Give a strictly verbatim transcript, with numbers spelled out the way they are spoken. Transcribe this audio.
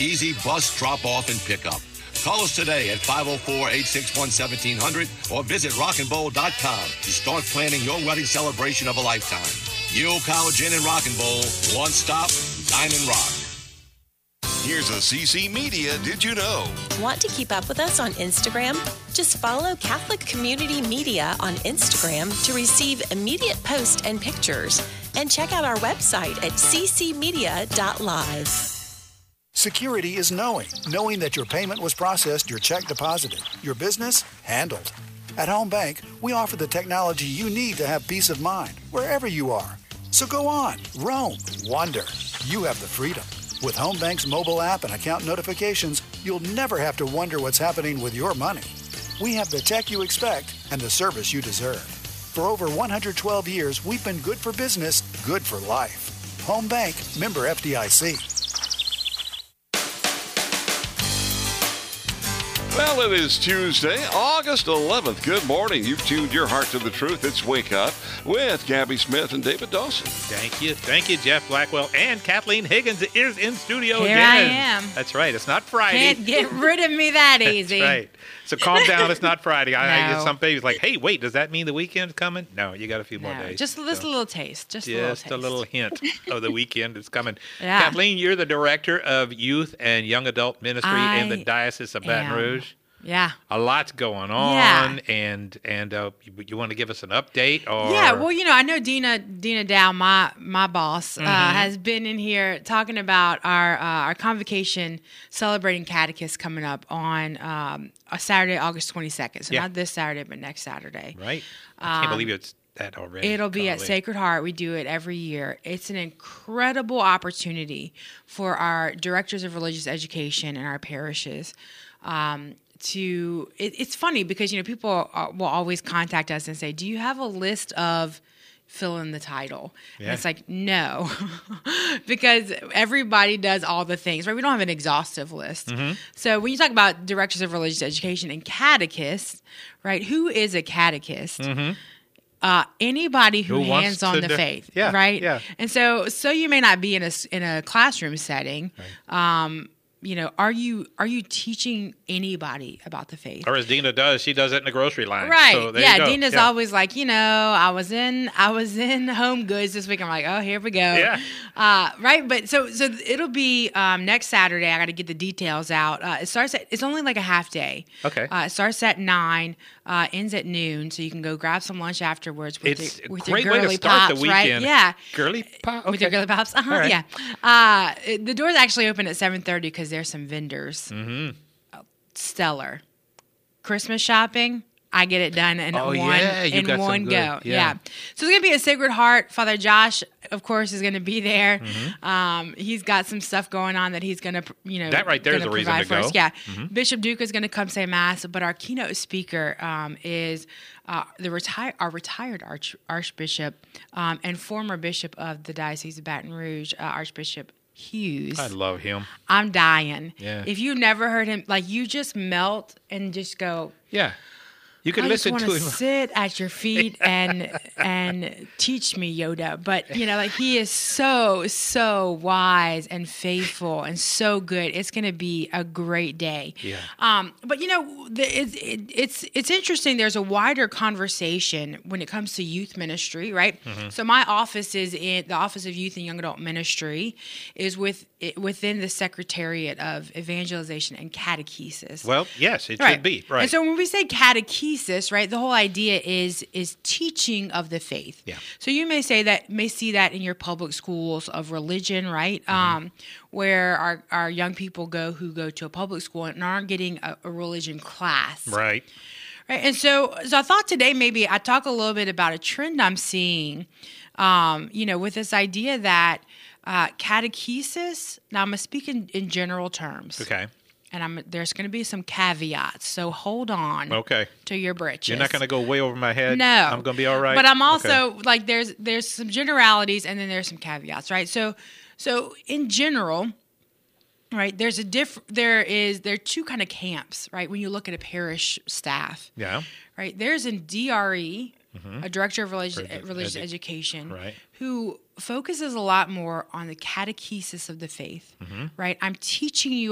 easy bus drop-off and pickup. Call us today at five oh four, eight six one, one seven hundred or visit rock and bowl dot com to start planning your wedding celebration of a lifetime. Yule College Inn and Rock and Bowl, one stop, dine and rock. Here's a C C Media Did You Know? Want to keep up with us on Instagram? Just follow Catholic Community Media on Instagram to receive immediate posts and pictures. And check out our website at c c media dot live. Security is knowing. Knowing that your payment was processed, your check deposited, your business handled. At Home Bank, we offer the technology you need to have peace of mind wherever you are. So go on, roam, wander. You have the freedom. With Home Bank's mobile app and account notifications, you'll never have to wonder what's happening with your money. We have the tech you expect and the service you deserve. For over one hundred twelve years, we've been good for business, good for life. Home Bank, member F D I C. Well, it is Tuesday, August eleventh. Good morning. You've tuned your heart to the truth. It's Wake Up with Gabby Smith and David Dawson. Thank you. Thank you, Jeff Blackwell. And Kathleen Higgins is in studio Here again. I am. That's right. It's not Friday. Can't get rid of me that easy. That's right. So calm down. It's not Friday. I, I No. get some babies like, hey, wait, does that mean the weekend's coming? No, you got a few more No, days. just just So, a little taste. Just, a little just taste. a little hint of the weekend is coming. Yeah. Kathleen, you're the director of youth and young adult ministry in the I Diocese of Baton am. Rouge. Yeah. A lot's going on, Yeah. and and uh, you, you want to give us an update? Or Yeah, well, you know, I know Dina Dina Dow, my my boss, uh, has been in here talking about our uh, our convocation celebrating catechist coming up on um, a Saturday, August twenty-second. So Yeah. not this Saturday, but next Saturday. right? I can't believe it's that already. It'll be at Golly. Sacred Heart. We do it every year. It's an incredible opportunity for our directors of religious education in our parishes. Um, to it, it's funny because you know people are, will always contact us and say, "Do you have a list of fill in the title?" And Yeah. it's like, no, because everybody does all the things, right? We don't have an exhaustive list. Mm-hmm. So when you talk about directors of religious education and catechists, right? Who is a catechist? Uh, anybody who, Who wants hands on to the do- faith, Yeah, right? yeah. And so, so you may not be in a s- in a classroom setting. Um, you know, are you are you teaching anybody about the faith? Or as Dina does, she does it in the grocery line. Right. So there yeah. you go. Dina's Yeah. always like, you know, I was in I was in Home Goods this week. I'm like, oh, here we go. Yeah. Uh, right. But so so it'll be um, next Saturday. I got to get the details out. Uh, it starts at it's only like a half day. Okay. Uh, it starts at nine, uh, ends at noon. So you can go grab some lunch afterwards with It's your a with great your way to girly start the pops, right? weekend. Yeah. Girly pop. With your Okay. girly pops, uh-huh, All right. yeah. Uh, it- the doors actually open at seven thirty because there's some vendors. Mm-hmm. Stellar. Christmas shopping, I get it done in Oh, one yeah, you in got some one good- go. yeah. Yeah. So it's gonna be a Sacred Heart. Father Josh, of course, is gonna be there. Mm-hmm. Um, he's got some stuff going on that he's gonna, you know, That right there is gonna a reason provide to for us. go. Mm-hmm. Yeah. Bishop Duke is gonna come say mass, but our keynote speaker um, is uh, the retire our retired arch- Archbishop um, and former Bishop of the Diocese of Baton Rouge, uh, Archbishop Hughes. I love him. I'm dying. Yeah. If you've never heard him, like you just melt and just go. Yeah. You can I just listen want to to him. sit at your feet and and teach me, Yoda. But you know, like he is so so wise and faithful and so good. It's going to be a great day. Yeah. Um. But you know, the, it's it, it's it's interesting. There's a wider conversation when it comes to youth ministry, right? Mm-hmm. So my office is in the Office of Youth and Young Adult Ministry is with it, within the Secretariat of Evangelization and Catechesis. Well, yes, it Right. should be. Right. And so when we say catechesis, right, the whole idea is is teaching of the faith. Yeah. So you may say that may see that in your public schools of religion, right? Mm-hmm. Um, where our, our young people go who go to a public school and aren't getting a, a religion class. right. Right. And so so I thought today maybe I'd talk a little bit about a trend I'm seeing, um, you know, with this idea that uh, catechesis, now I'm going to speak in, in general terms. Okay. And I'm there's going to be some caveats, so hold on Okay. to your britches. You're not going to go way over my head. No, I'm going to be all right. But I'm also Okay. like there's there's some generalities and then there's some caveats, right? So so in general, right? There's a diff. There is there are two kind of camps, right? When you look at a parish staff, Yeah. right? There's a D R E, a director of religious, Relig- religious edu- education, right. who focuses a lot more on the catechesis of the faith, right? I'm teaching you